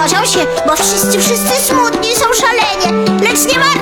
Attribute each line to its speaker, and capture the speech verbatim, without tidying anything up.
Speaker 1: pogorzał się, bo wszyscy, wszyscy smutni są szalenie. Lecz nie martw